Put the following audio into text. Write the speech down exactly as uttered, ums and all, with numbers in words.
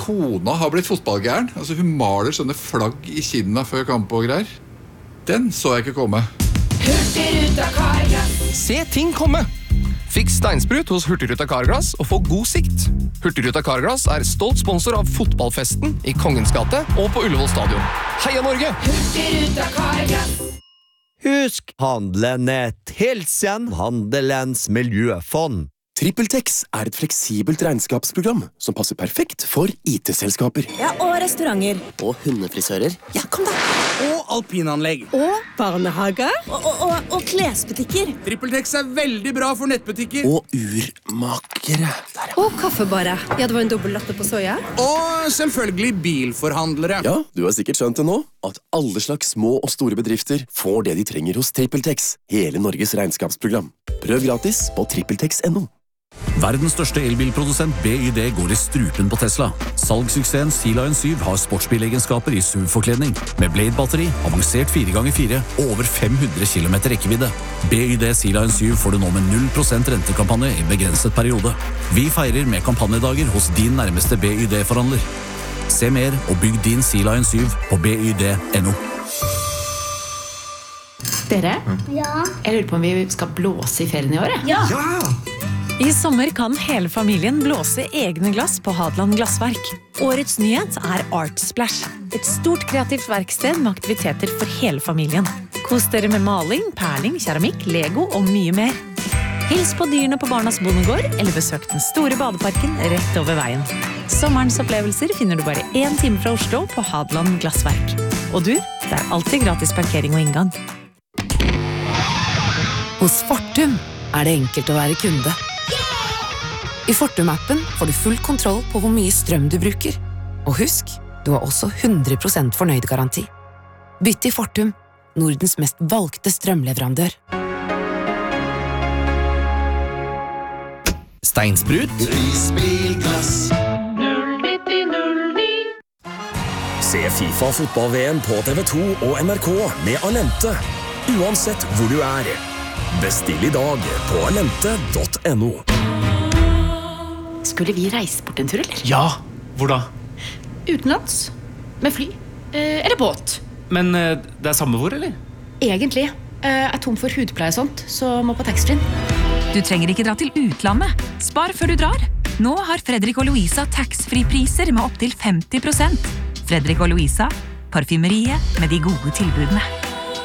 kona har blitt fotballgæren. Altså hun maler sånne flagg i kinna før kamp og greier. Den så jeg ikke komme. Hurtigruta Carglass. Se ting komme! Fikk steinsprut hos Hurtigruta Carglass og få god sikt. Hurtigruta Carglass er stolt sponsor av fotballfesten i Kongens gate og på Ullevål stadion. Heia Norge! Hurtigruta Carglass. Husk, handelen et hilsen Handelens miljøfond. TrippelTex er et fleksibelt regnskapsprogram som passer perfekt for I T-selskaper. Ja, og restauranter. Og hundefrisører. Ja, kom da. Og alpinanlegg. Og barnehager. Og, og, og, og klesbutikker. TrippelTex er veldig bra for nettbutikker. Og urmakere. Der, ja. Og kaffebare. Ja, det var en dobbelt latte på soja. Og selvfølgelig bilforhandlere. Ja, du har sikkert skjønt det nå, at alle slags små og store bedrifter får det de trenger hos TrippelTex. Hele Norges regnskapsprogram. Prøv gratis på trippeltex punktum no. Verdens største elbilprodusent B Y D går I strupen på Tesla. Salgssuksessen Sea Lion syv har sportsbilegenskaper I S U V-forkledning, med Blade-batteri, avansert fire ganger fire og over fem hundre kilometer rekkevidde. B Y D Sea Lion syv får du nå med null prosent rentekampanje I begrenset periode. Vi feirer med kampanjedager hos din nærmeste B Y D-forhandler. Se mer og bygg din Sea Lion syv på B Y D punktum no. Dere, Ja. jeg lurer på om vi skal blåse I ferien I år, ja? Ja. I sommer kan hele familien blåse egne glass på Hadeland Glassverk. Årets nyhet er Art Splash. Et stort kreativt verksted med aktiviteter for hele familien. Kos dere med maling, perling, keramikk, Lego og mye mer. Hils på dyrene på Barnas Bondegård, eller besøk den store badeparken rett over veien. Sommerens opplevelser finner du bare en time fra Oslo på Hadeland Glassverk. Og du, det er alltid gratis parkering og inngang. Hos Fortum er det enkelt å være kunde. I Fortum-appen får du full kontroll på hvor mye strøm du bruker. Og husk, du har også hundre prosent fornøyd garanti. Bytt til Fortum, Nordens mest valgte strømleverandør. Steinsprut. Risbilglass. null nitti null ni. Se FIFA fotball-VM på T V to og N R K med Alente. Uansett hvor du er. Bestill I dag på alente punktum no. Skulle vi reise bort en tur, eller? Ja, hvor da? Utenlands. Med fly. Eh, eller båt. Men eh, det er samme hvor, eller? Egentlig. Eh, er tom for hudpleie og sånt, så må på taxfree. Du trenger ikke dra til utlandet. Spar før du drar. Nå har Fredrik og Louisa tax-free-priser med opp til femti prosent. Fredrik og Louisa, parfymeriet med de gode tilbudene.